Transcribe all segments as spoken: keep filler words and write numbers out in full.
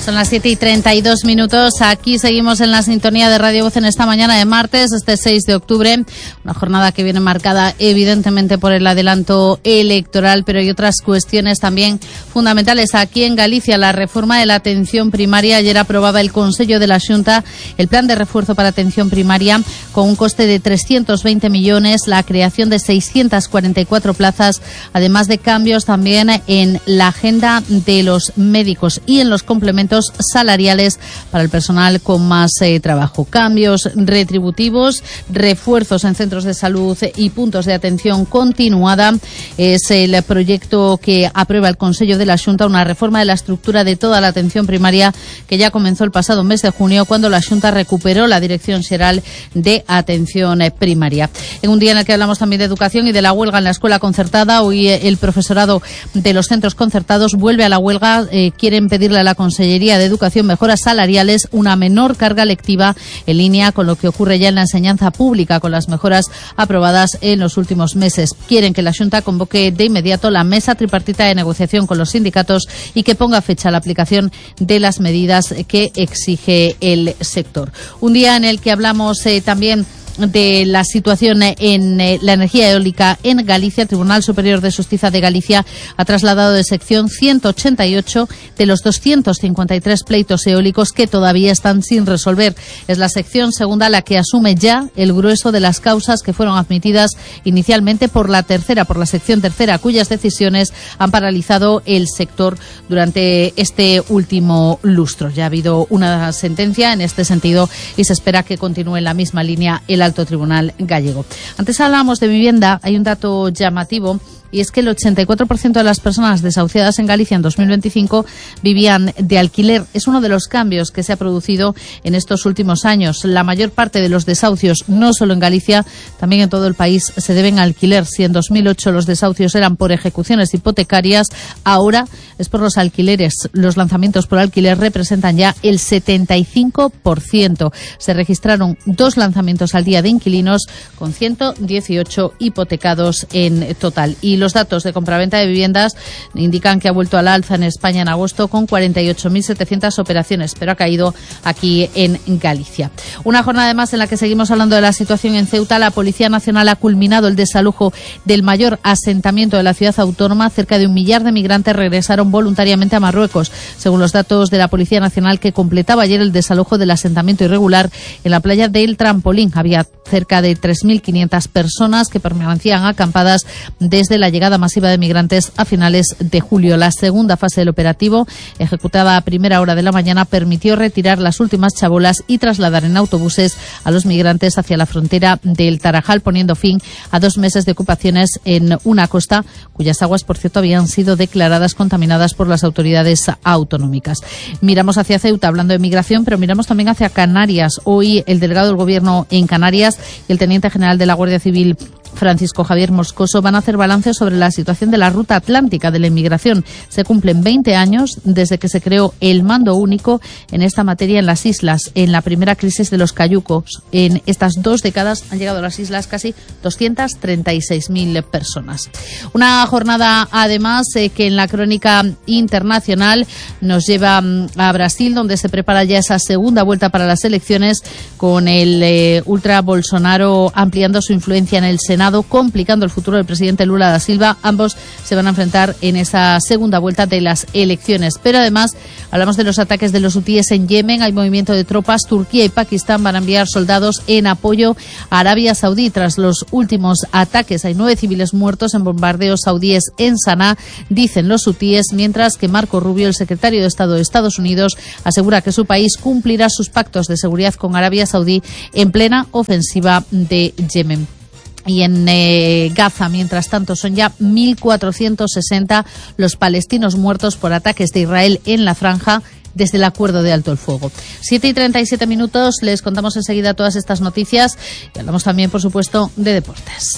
Son las siete y treinta y dos minutos. Aquí seguimos en la sintonía de Radio Voz en esta mañana de martes, este seis de octubre. Una jornada que viene marcada evidentemente por el adelanto electoral, pero hay otras cuestiones también fundamentales. Aquí en Galicia, la reforma de la atención primaria. Ayer aprobaba el Consello de la Xunta el plan de refuerzo para atención primaria con un coste de trescientos veinte millones, la creación de seiscientas cuarenta y cuatro plazas, además de cambios también en la agenda de los médicos y en los complementos salariales para el personal con más eh, trabajo. Cambios retributivos, refuerzos en centros de salud y puntos de atención continuada. Es el proyecto que aprueba el Consello de la Xunta, una reforma de la estructura de toda la atención primaria que ya comenzó el pasado mes de junio, cuando la Xunta recuperó la Dirección Xeral de Atención Primaria. En un día en el que hablamos también de educación y de la huelga en la escuela concertada, hoy el profesorado de los centros concertados vuelve a la huelga. Eh, quieren pedirle a la Consellería de Educación mejoras salariales, una menor carga lectiva, en línea con lo que ocurre ya en la enseñanza pública con las mejoras aprobadas en los últimos meses. Quieren que la Xunta convoque de inmediato la mesa tripartita de negociación con los sindicatos y que ponga fecha a la aplicación de las medidas que exige el sector. Un día en el que hablamos eh, también de la situación en eh, la energía eólica en Galicia. El Tribunal Superior de Justicia de Galicia ha trasladado de sección ciento ochenta y ocho de los doscientos cincuenta y tres pleitos eólicos que todavía están sin resolver. Es la sección segunda la que asume ya el grueso de las causas que fueron admitidas inicialmente por la tercera, por la sección tercera, cuyas decisiones han paralizado el sector durante este último lustro. Ya ha habido una sentencia en este sentido y se espera que continúe en la misma línea el Alto Tribunal gallego. Antes hablábamos de vivienda. Hay un dato llamativo, y es que el ochenta y cuatro por ciento de las personas desahuciadas en Galicia en dos mil veinticinco vivían de alquiler. Es uno de los cambios que se ha producido en estos últimos años. La mayor parte de los desahucios, no solo en Galicia, también en todo el país, se deben a alquiler. Si en dos mil ocho los desahucios eran por ejecuciones hipotecarias, ahora es por los alquileres. Los lanzamientos por alquiler representan ya el setenta y cinco por ciento. Se registraron dos lanzamientos al día de inquilinos, con ciento dieciocho hipotecados en total. Y los datos de compraventa de viviendas indican que ha vuelto al alza en España en agosto con cuarenta y ocho mil setecientas operaciones, pero ha caído aquí en Galicia. Una jornada además en la que seguimos hablando de la situación en Ceuta. La Policía Nacional ha culminado el desalojo del mayor asentamiento de la ciudad autónoma. Cerca de un millar de migrantes regresaron voluntariamente a Marruecos, según los datos de la Policía Nacional, que completaba ayer el desalojo del asentamiento irregular en la playa del Trampolín. Había cerca de tres mil quinientas personas que permanecían acampadas desde la llegada masiva de migrantes a finales de julio. La segunda fase del operativo, ejecutada a primera hora de la mañana, permitió retirar las últimas chabolas y trasladar en autobuses a los migrantes hacia la frontera del Tarajal, poniendo fin a dos meses de ocupaciones en una costa cuyas aguas, por cierto, habían sido declaradas contaminadas por las autoridades autonómicas. Miramos hacia Ceuta hablando de migración, pero miramos también hacia Canarias. Hoy el delegado del Gobierno en Canarias y el teniente general de la Guardia Civil, Francisco Javier Moscoso, van a hacer balance sobre la situación de la ruta atlántica de la inmigración. Se cumplen veinte años desde que se creó el mando único en esta materia en las islas, en la primera crisis de los cayucos. En estas dos décadas han llegado a las islas casi doscientas treinta y seis mil personas. Una jornada, además, eh, que en la crónica internacional nos lleva a Brasil, donde se prepara ya esa segunda vuelta para las elecciones, con el eh, ultra Bolsonaro ampliando su influencia en el Senado, complicando el futuro del presidente Lula da Silva. Ambos se van a enfrentar en esa segunda vuelta de las elecciones. Pero además hablamos de los ataques de los hutíes en Yemen. Hay movimiento de tropas. Turquía y Pakistán van a enviar soldados en apoyo a Arabia Saudí. Tras los últimos ataques, hay nueve civiles muertos en bombardeos saudíes en Saná, dicen los hutíes, mientras que Marco Rubio, el secretario de Estado de Estados Unidos, asegura que su país cumplirá sus pactos de seguridad con Arabia Saudí en plena ofensiva de Yemen. Y en eh, Gaza, mientras tanto, son ya mil cuatrocientos sesenta los palestinos muertos por ataques de Israel en la franja desde el acuerdo de alto el fuego. siete y treinta y siete minutos, les contamos enseguida todas estas noticias y hablamos también, por supuesto, de deportes.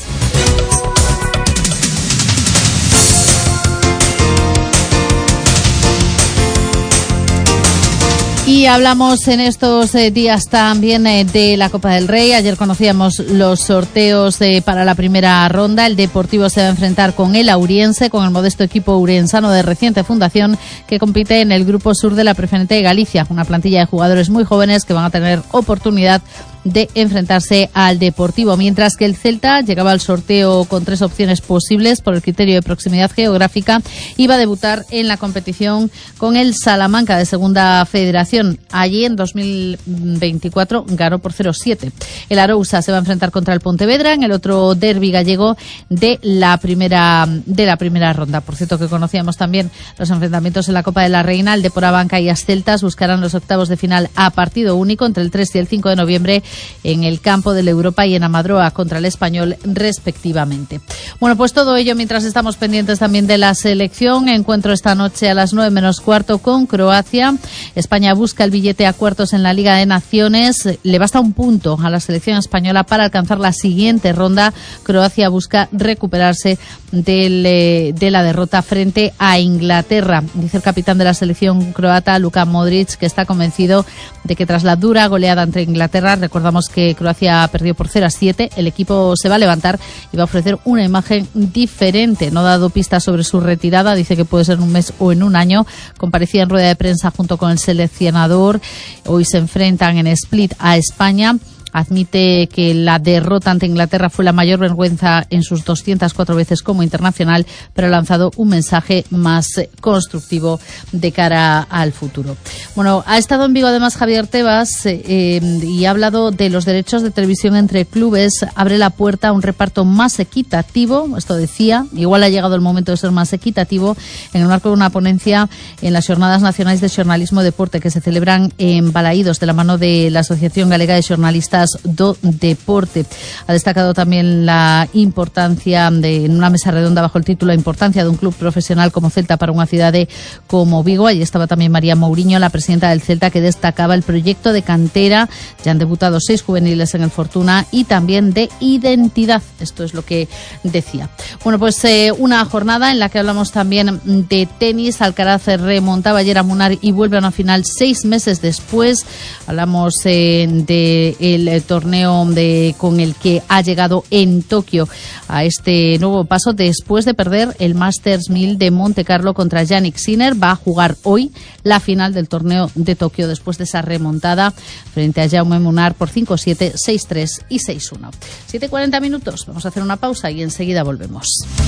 Y hablamos en estos eh, días también eh, de la Copa del Rey. Ayer conocíamos los sorteos eh, para la primera ronda. El Deportivo se va a enfrentar con el Auriense, con el modesto equipo urensano de reciente fundación que compite en el Grupo Sur de la Preferente de Galicia. Una plantilla de jugadores muy jóvenes que van a tener oportunidad de enfrentarse al Deportivo, mientras que el Celta llegaba al sorteo con tres opciones posibles por el criterio de proximidad geográfica. Iba a debutar en la competición con el Salamanca de Segunda Federación. Allí en dos mil veinticuatro ganó por cero siete. El Arousa se va a enfrentar contra el Pontevedra en el otro derbi gallego de la primera de la primera ronda. Por cierto, que conocíamos también los enfrentamientos en la Copa de la Reina. El Depor Abanca y las Celtas buscarán los octavos de final a partido único entre el tres y el cinco de noviembre en el campo del Europa y en Amadroa contra el Español, respectivamente. Bueno, pues todo ello mientras estamos pendientes también de la selección. Encuentro esta noche a las nueve menos cuarto con Croacia. España busca el billete a cuartos en la Liga de Naciones. Le basta un punto a la selección española para alcanzar la siguiente ronda. Croacia busca recuperarse del, eh, de la derrota frente a Inglaterra. Dice el capitán de la selección croata, Luka Modric, que está convencido de que tras la dura goleada entre Inglaterra, recordamos que Croacia perdió por cero a siete, el equipo se va a levantar y va a ofrecer una imagen diferente. No ha dado pistas sobre su retirada, dice que puede ser en un mes o en un año. Comparecía en rueda de prensa junto con el seleccionador. Hoy se enfrentan en Split a España. Admite que la derrota ante Inglaterra fue la mayor vergüenza en sus doscientas cuatro veces como internacional, pero ha lanzado un mensaje más constructivo de cara al futuro. Bueno, ha estado en Vigo además Javier Tebas eh, y ha hablado de los derechos de televisión entre clubes. Abre la puerta a un reparto más equitativo, esto decía, igual ha llegado el momento de ser más equitativo, en el marco de una ponencia en las Jornadas Nacionales de Xornalismo y Deporte que se celebran en Balaídos de la mano de la Asociación Galega de Xornalistas do Deporte. Ha destacado también la importancia de, en una mesa redonda bajo el título, la importancia de un club profesional como Celta para una ciudad de, como Vigo. Allí estaba también María Mourinho, la presidenta del Celta, que destacaba el proyecto de cantera. Ya han debutado seis juveniles en el Fortuna y también de identidad. Esto es lo que decía. Bueno, pues eh, una jornada en la que hablamos también de tenis. Alcaraz remontaba ayer a Munar y vuelve a una final seis meses después. Hablamos eh, de el El torneo de, con el que ha llegado en Tokio a este nuevo paso después de perder el Masters mil de Monte Carlo contra Jannik Sinner. Va a jugar hoy la final del torneo de Tokio después de esa remontada frente a Jaume Munar por cinco siete, seis tres y seis uno. siete cuarenta minutos, vamos a hacer una pausa y enseguida volvemos.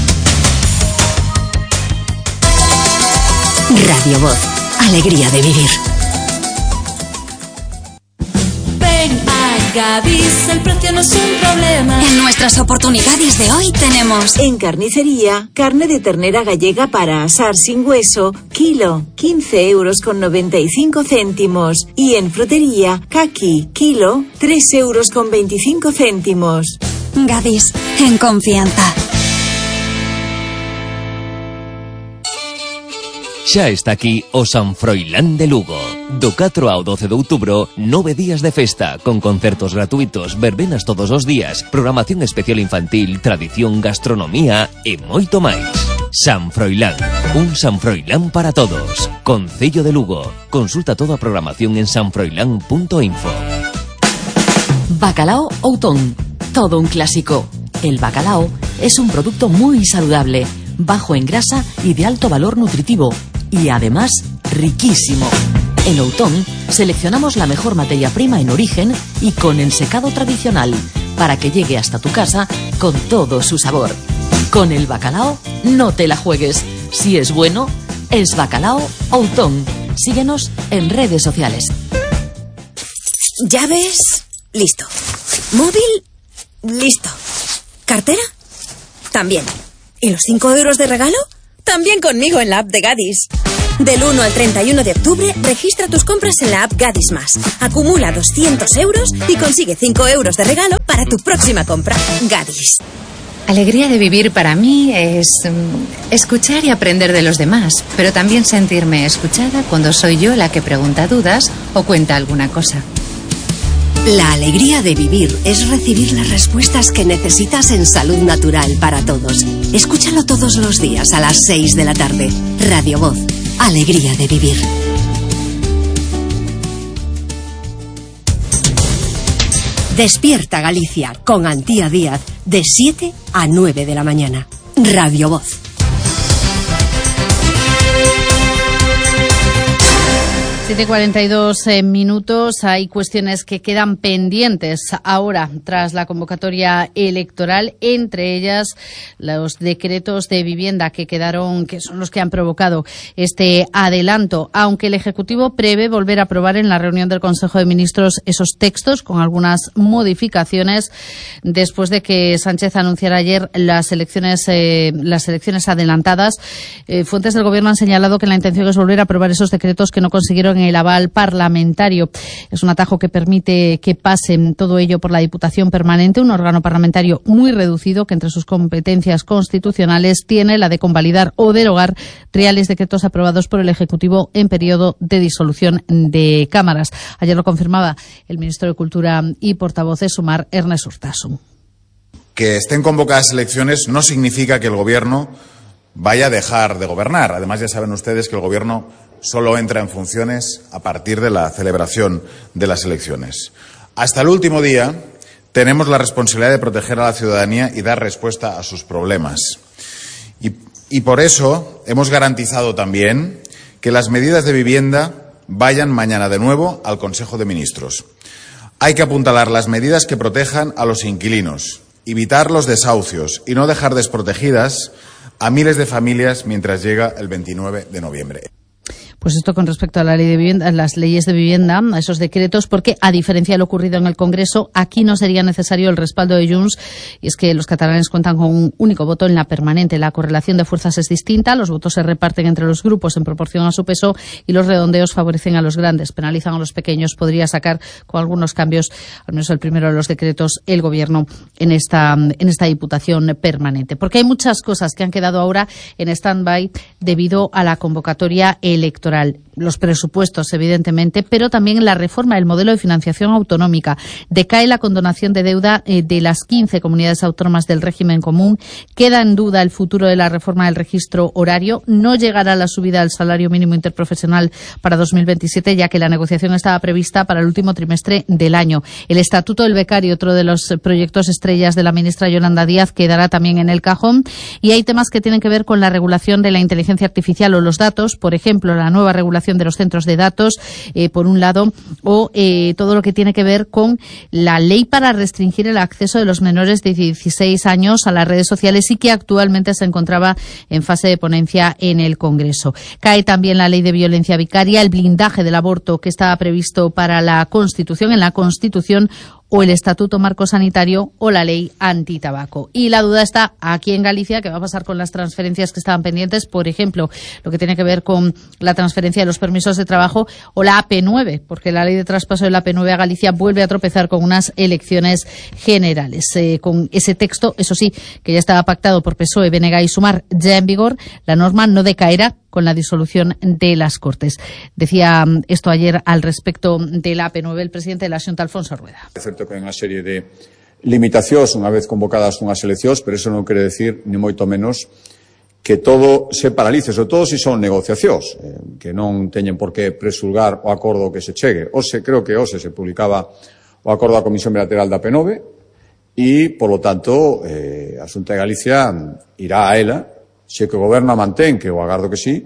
Radio Voz, alegría de vivir. Gadis, el precio no es un problema. En nuestras oportunidades de hoy tenemos: en carnicería, carne de ternera gallega para asar sin hueso, kilo, quince euros con noventa y cinco céntimos. Y en frutería, caqui, kilo, tres euros con veinticinco céntimos. Gadis, en confianza. Xa está aquí o San Froilán de Lugo. Do catro ao doce de outubro, nove días de festa, con concertos gratuitos, verbenas todos os días, programación especial infantil, tradición, gastronomía e moito máis. San Froilán, un San Froilán para todos. Concello de Lugo. Consulta toda a programación en san froilán punto info. Bacalao Outón, todo un clásico. El bacalao es un producto muy saludable, bajo en grasa y de alto valor nutritivo, y además riquísimo. En Outón seleccionamos la mejor materia prima en origen y con ensecado tradicional para que llegue hasta tu casa con todo su sabor. Con el bacalao no te la juegues. Si es bueno, es Bacalao Outón. Síguenos en redes sociales. Llaves, listo. Móvil, listo. ¿Cartera? También. ¿Y los cinco euros de regalo? También conmigo en la app de Gadis. Del uno al treinta y uno de octubre, registra tus compras en la app Gadis Más. Acumula doscientos euros y consigue cinco euros de regalo para tu próxima compra. Gadis. Alegría de vivir para mí es um, escuchar y aprender de los demás, pero también sentirme escuchada cuando soy yo la que pregunta dudas o cuenta alguna cosa. La alegría de vivir es recibir las respuestas que necesitas en Salud Natural para Todos. Escúchalo todos los días a las seis de la tarde. Radio Voz, alegría de vivir. Despierta Galicia con Antía Díaz de siete a nueve de la mañana. Radio Voz. siete y cuarenta y dos eh, minutos. Hay cuestiones que quedan pendientes ahora tras la convocatoria electoral, entre ellas los decretos de vivienda que quedaron, que son los que han provocado este adelanto, aunque el Ejecutivo prevé volver a aprobar en la reunión del Consejo de Ministros esos textos con algunas modificaciones después de que Sánchez anunciara ayer las elecciones eh, las elecciones adelantadas. Eh, fuentes del Gobierno han señalado que la intención es volver a aprobar esos decretos que no consiguieron el aval parlamentario. Es un atajo que permite que pasen todo ello por la Diputación Permanente, un órgano parlamentario muy reducido que entre sus competencias constitucionales tiene la de convalidar o derogar reales decretos aprobados por el Ejecutivo en periodo de disolución de cámaras. Ayer lo confirmaba el ministro de Cultura y portavoz de Sumar, Ernest Urtasun. Que estén convocadas elecciones no significa que el Gobierno vaya a dejar de gobernar. Además, ya saben ustedes que el Gobierno solo entra en funciones a partir de la celebración de las elecciones. Hasta el último día tenemos la responsabilidad de proteger a la ciudadanía y dar respuesta a sus problemas. Y, y por eso hemos garantizado también que las medidas de vivienda vayan mañana de nuevo al Consejo de Ministros. Hay que apuntalar las medidas que protejan a los inquilinos, evitar los desahucios y no dejar desprotegidas a miles de familias mientras llega el veintinueve de noviembre. Pues esto con respecto a la ley de vivienda, las leyes de vivienda, a esos decretos, porque a diferencia de lo ocurrido en el Congreso, aquí no sería necesario el respaldo de Junts, y es que los catalanes cuentan con un único voto en la permanente. La correlación de fuerzas es distinta, los votos se reparten entre los grupos en proporción a su peso y los redondeos favorecen a los grandes, penalizan a los pequeños. Podría sacar con algunos cambios, al menos el primero de los decretos, el Gobierno en esta, en esta Diputación Permanente. Porque hay muchas cosas que han quedado ahora en stand-by debido a la convocatoria electoral. Los presupuestos, evidentemente, pero también la reforma del modelo de financiación autonómica. Decae la condonación de deuda eh, de las quince comunidades autónomas del régimen común. Queda en duda el futuro de la reforma del registro horario. No llegará la subida del salario mínimo interprofesional para dos mil veintisiete, ya que la negociación estaba prevista para el último trimestre del año. El Estatuto del Becario, otro de los proyectos estrellas de la ministra Yolanda Díaz, quedará también en el cajón. Y hay temas que tienen que ver con la regulación de la inteligencia artificial o los datos, por ejemplo, la nueva regulación de los centros de datos, eh, por un lado, o eh, todo lo que tiene que ver con la ley para restringir el acceso de los menores de dieciséis años a las redes sociales y que actualmente se encontraba en fase de ponencia en el Congreso. Cae también la ley de violencia vicaria, el blindaje del aborto que estaba previsto para la Constitución, en la Constitución, o el Estatuto Marco Sanitario o la ley antitabaco. Y la duda está aquí en Galicia, ¿qué va a pasar con las transferencias que estaban pendientes? Por ejemplo, lo que tiene que ver con la transferencia de los permisos de trabajo o la A P nueve, porque la ley de traspaso de la A P nueve a Galicia vuelve a tropezar con unas elecciones generales. Eh, con ese texto, eso sí, que ya estaba pactado por P S O E, B N G y Sumar, ya en vigor, la norma no decaerá con la disolución de las Cortes. Decía esto ayer al respecto de la A P nueve el presidente de la Xunta, Alfonso Rueda. É certo que hai unha serie de limitacións unha vez convocadas unhas eleccións, pero eso non quere decir, ni moito menos, que todo se paralice, sobre todo se son negociacións, eh, que non teñen por que presulgar o acordo que se chegue. Ose, creo que hoxe se publicaba o acordo da Comisión Bilateral da A P nueve e, polo tanto, eh, a Xunta de Galicia irá a ela, se que o Goberno a mantén, que o agardo que sí,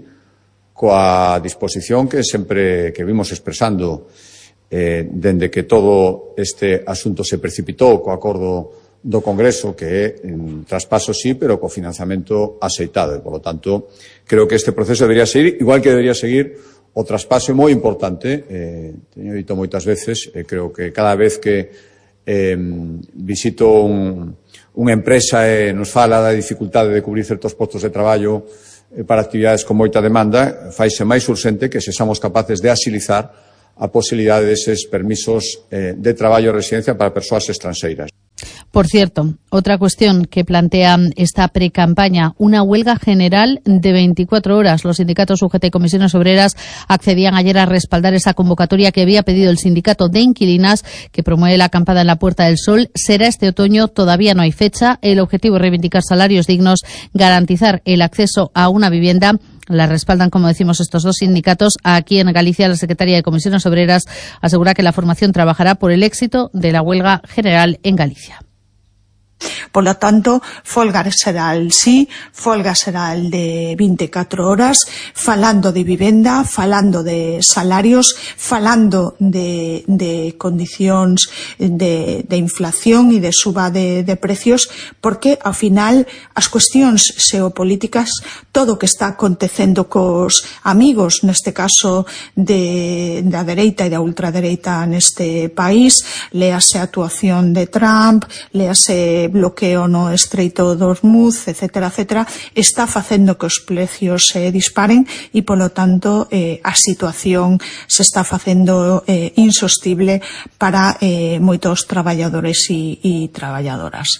coa disposición que sempre que vimos expresando eh, dende que todo este asunto se precipitou co acordo do Congreso, que é en traspaso sí, pero co financiamento aceitado. E, por lo tanto, creo que este proceso debería seguir, igual que debería seguir o traspaso moi importante. Eh, teño dito moitas veces, eh, creo que cada vez que eh, visito un... unha empresa e nos fala da dificultade de cubrir certos postos de traballo para actividades con moita demanda, faise máis urxente que sexamos capaces de axilizar a posibilidade deses permisos de traballo e residencia para persoas estranxeiras. Por cierto, otra cuestión que plantea esta precampaña, una huelga general de veinticuatro horas. Los sindicatos U G T y comisiones obreras accedían ayer a respaldar esa convocatoria que había pedido el sindicato de inquilinas que promueve la acampada en la Puerta del Sol. Será este otoño, todavía no hay fecha. El objetivo es reivindicar salarios dignos, garantizar el acceso a una vivienda La respaldan, como decimos, estos dos sindicatos. Aquí en Galicia, la secretaria de Comisiones Obreras asegura que la formación trabajará por el éxito de la huelga general en Galicia. Por lo tanto, folga será el sí, folga será el de veinticuatro horas, falando de vivenda, falando de salarios, falando de, de condicións de, de inflación e de suba de, de precios, porque, ao final, as cuestións xeopolíticas, todo o que está acontecendo cos amigos, neste caso, de, da dereita e da ultradereita neste país, léase a actuación de Trump, léase bloqueo no Estreito de Hormuz, etcétera, etcétera, está facendo que os precios se eh, disparen e, polo tanto, eh, a situación se está facendo eh, insostible para eh, moitos traballadores e, e traballadoras.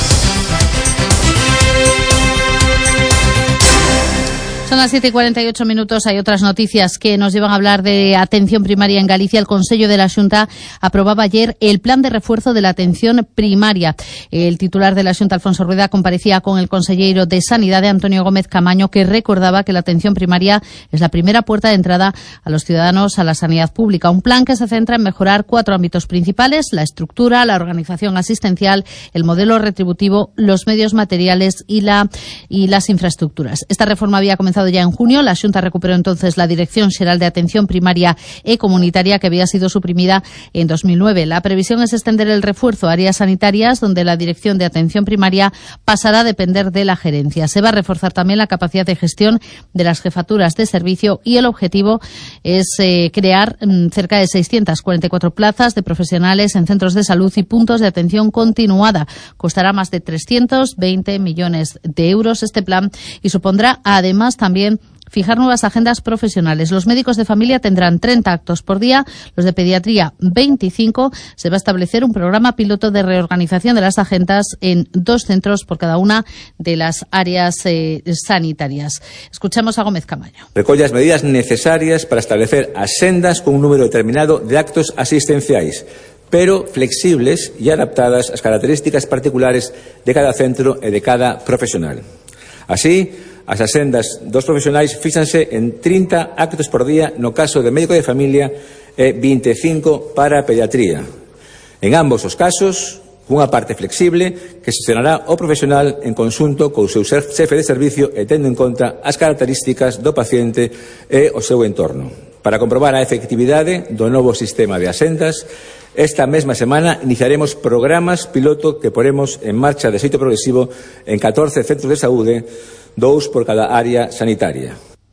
Son las siete y cuarenta y ocho minutos. Hay otras noticias que nos llevan a hablar de atención primaria en Galicia. El Consello de la Xunta aprobaba ayer el plan de refuerzo de la atención primaria. El titular de la Xunta, Alfonso Rueda, comparecía con el consellero de Sanidade, Antonio Gómez Camaño, que recordaba que la atención primaria es la primera puerta de entrada a los ciudadanos a la sanidad pública. Un plan que se centra en mejorar cuatro ámbitos principales: la estructura, la organización asistencial, el modelo retributivo, los medios materiales y, la, y las infraestructuras. Esta reforma había comenzado ya en junio. La Xunta recuperó entonces la Dirección Xeral de Atención Primaria e Comunitaria, que había sido suprimida en dos mil nueve. La previsión es extender el refuerzo a áreas sanitarias, donde la Dirección de Atención Primaria pasará a depender de la gerencia. Se va a reforzar también la capacidad de gestión de las jefaturas de servicio y el objetivo es eh, crear mmm, cerca de seiscientas cuarenta y cuatro plazas de profesionales en centros de salud y puntos de atención continuada. Costará más de trescientos veinte millones de euros este plan y supondrá además también También fijar nuevas agendas profesionales. Los médicos de familia tendrán treinta actos por día, los de pediatría veinticinco. Se va a establecer un programa piloto de reorganización de las agendas en dos centros por cada una de las áreas eh, sanitarias. Escuchamos a Gómez Camaño. Recolle as medidas necesarias para establecer agendas con un número determinado de actos asistenciais, pero flexibles e adaptadas ás características particulares de cada centro e de cada profesional. Así, as axendas dos profesionais fíxanse en trinta actos por día no caso de médico de familia e veinticinco para pediatría. En ambos os casos, unha parte flexible que xestionará o profesional en conxunto co seu xefe de servicio e tendo en conta as características do paciente e o seu entorno. Para comprobar a efectividade do novo sistema de axendas, esta mesma semana iniciaremos programas piloto que poremos en marcha de xeito progresivo en catorce centros de saúde, dous por cada área sanitaria.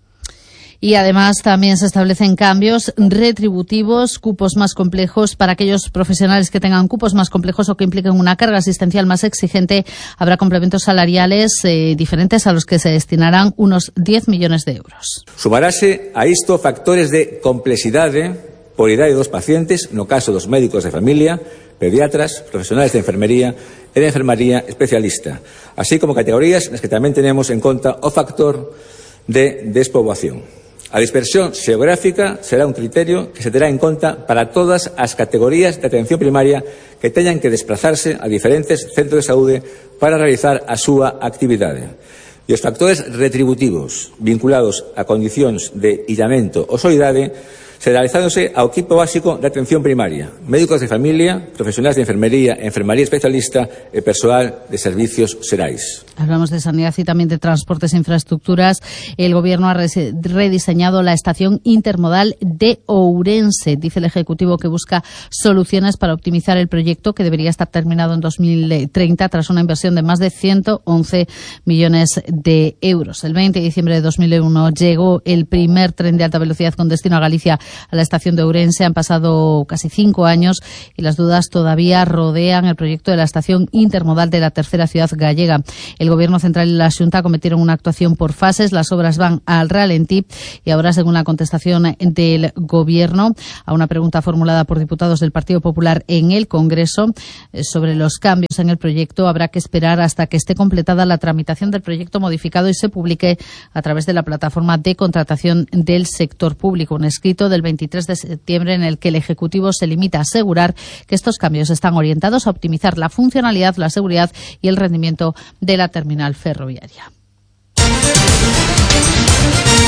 Y además también se establecen cambios retributivos, cupos más complejos para aquellos profesionales que tengan cupos más complejos o que impliquen una carga asistencial más exigente. Habrá complementos salariales eh, diferentes a los que se destinarán unos diez millones de euros. Sumarase a isto factores de complexidade por idade dos pacientes, no caso dos médicos de familia, pediatras, profesionales de enfermería e de enfermaría especialista, así como categorías nas que tamén tenemos en conta o factor de despoboación. A dispersión xeográfica será un criterio que se terá en conta para todas as categorías de atención primaria que teñan que desplazarse a diferentes centros de saúde para realizar a súa actividade. E os factores retributivos vinculados a condicións de illamento ou soidade generalizándose ao equipo básico de atención primaria, médicos de familia, profesionales de enfermería, enfermería especialista e persoal de servicios xerais. Hablamos de sanidad y también de transportes e infraestructuras. El Gobierno ha rediseñado la estación intermodal de Ourense. Dice el Ejecutivo que busca soluciones para optimizar el proyecto, que debería estar terminado en dos mil treinta tras una inversión de más de ciento once millones de euros. El veinte de diciembre de dos mil uno llegó el primer tren de alta velocidad con destino a Galicia a la estación de Ourense. Han pasado casi cinco años y las dudas todavía rodean el proyecto de la estación intermodal de la tercera ciudad gallega. El Gobierno Central y la Xunta cometieron una actuación por fases. Las obras van al ralentí y ahora, según la contestación del Gobierno a una pregunta formulada por diputados del Partido Popular en el Congreso sobre los cambios en el proyecto, habrá que esperar hasta que esté completada la tramitación del proyecto modificado y se publique a través de la plataforma de contratación del sector público. Un escrito del veintitrés de septiembre en el que el Ejecutivo se limita a asegurar que estos cambios están orientados a optimizar la funcionalidad, la seguridad y el rendimiento de la terminal ferroviaria.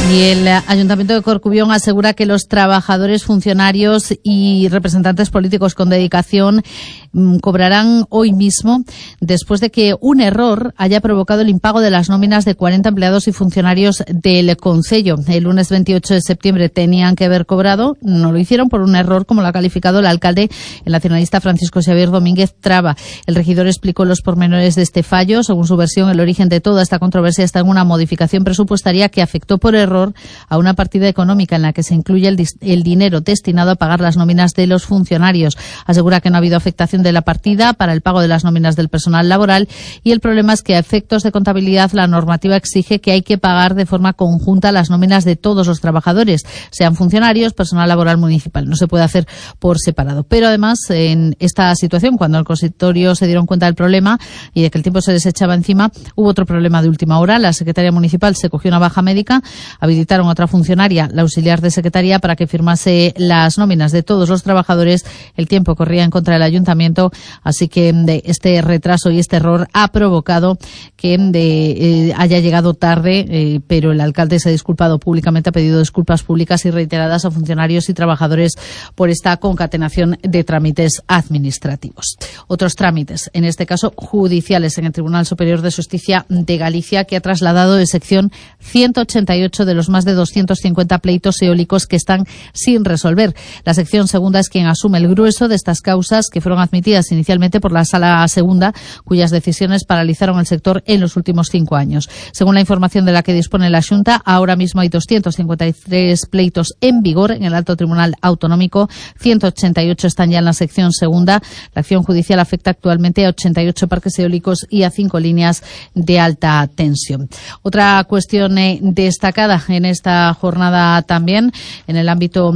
Y el Ayuntamiento de Corcubión asegura que los trabajadores, funcionarios y representantes políticos con dedicación mmm, cobrarán hoy mismo después de que un error haya provocado el impago de las nóminas de cuarenta empleados y funcionarios del concello. El lunes veintiocho de septiembre tenían que haber cobrado, no lo hicieron por un error, como lo ha calificado el alcalde, el nacionalista Francisco Xavier Domínguez Traba. El regidor explicó los pormenores de este fallo. Según su versión, el origen de toda esta controversia está en una modificación presupuestaria que afectó por error a una partida económica en la que se incluye el, el dinero destinado a pagar las nóminas de los funcionarios. Asegura que no ha habido afectación de la partida para el pago de las nóminas del personal laboral y el problema es que a efectos de contabilidad la normativa exige que hay que pagar de forma conjunta las nóminas de todos los trabajadores, sean funcionarios, personal laboral municipal. No se puede hacer por separado. Pero además, en esta situación, cuando el consistorio se dieron cuenta del problema y de que el tiempo se les echaba encima, hubo otro problema de última hora. La secretaria municipal se cogió una baja médica, habilitaron a otra funcionaria, la auxiliar de secretaría, para que firmase las nóminas de todos los trabajadores. El tiempo corría en contra del ayuntamiento, así que de este retraso y este error ha provocado que de, eh, haya llegado tarde, eh, pero el alcalde se ha disculpado públicamente, ha pedido disculpas públicas y reiteradas a funcionarios y trabajadores por esta concatenación de trámites administrativos. Otros trámites, en este caso judiciales, en el Tribunal Superior de Justicia de Galicia, que ha trasladado de sección ciento ochenta y ocho de los más de doscientos cincuenta pleitos eólicos que están sin resolver. La sección segunda es quien asume el grueso de estas causas, que fueron admitidas inicialmente por la Sala Segunda, cuyas decisiones paralizaron el sector en los últimos cinco años. Según la información de la que dispone la Xunta, ahora mismo hay doscientos cincuenta y tres pleitos en vigor en el Alto Tribunal Autonómico, ciento ochenta y ocho están ya en la sección segunda. La acción judicial afecta actualmente a ochenta y ocho parques eólicos y a cinco líneas de alta tensión. Otra cuestión eh, destacada en esta jornada también, en el ámbito,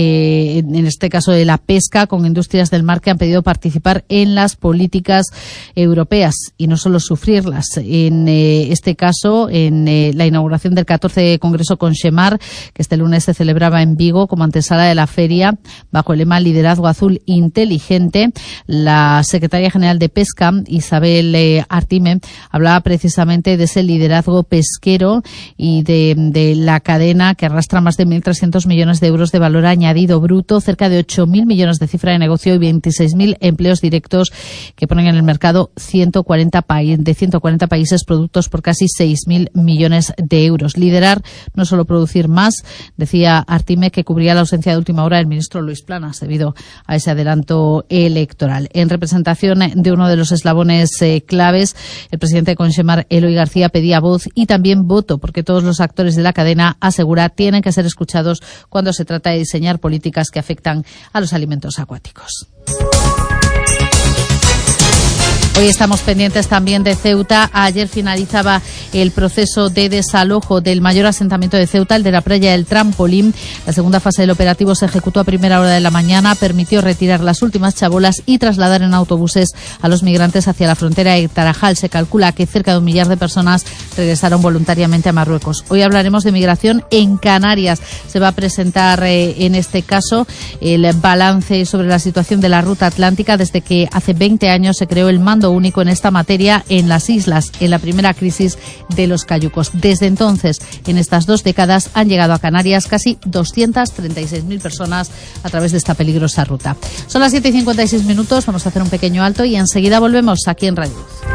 eh, en este caso de la pesca, con industrias del mar que han pedido participar en las políticas europeas y no solo sufrirlas. En eh, este caso, en eh, la inauguración del catorce Congreso Conxemar, que este lunes se celebraba en Vigo como antesala de la feria, bajo el lema Liderazgo Azul Inteligente, la secretaria general de Pesca, Isabel eh, Artime, hablaba precisamente de ese liderazgo pesquero y de, de la cadena que arrastra más de mil trescientos millones de euros de valor añadido bruto, cerca de ocho mil millones de cifra de negocio y veintiséis mil empleos directos que ponen en el mercado ciento cuarenta pa- de ciento cuarenta países productos por casi seis mil millones de euros. Liderar, no solo producir más, decía Artime, que cubría la ausencia de última hora del ministro Luis Planas debido a ese adelanto electoral. En representación de uno de los eslabones eh, claves, el presidente de Conxemar, Eloy García, pedía voz y también voto, porque todos los actores de la cadena, asegura, tienen que ser escuchados cuando se trata de diseñar políticas que afectan a los alimentos acuáticos. Hoy estamos pendientes también de Ceuta. Ayer finalizaba el proceso de desalojo del mayor asentamiento de Ceuta, el de la playa del Trampolín. La segunda fase del operativo se ejecutó a primera hora de la mañana, permitió retirar las últimas chabolas y trasladar en autobuses a los migrantes hacia la frontera de Tarajal. Se calcula que cerca de un millar de personas regresaron voluntariamente a Marruecos. Hoy hablaremos de migración en Canarias. Se va a presentar eh, en este caso el balance sobre la situación de la ruta atlántica desde que hace veinte años se creó el mando único en esta materia en las islas, en la primera crisis de los cayucos. Desde entonces, en estas dos décadas, han llegado a Canarias casi doscientas treinta y seis mil personas a través de esta peligrosa ruta. Son las siete y cincuenta y seis minutos, vamos a hacer un pequeño alto y enseguida volvemos aquí en Radio.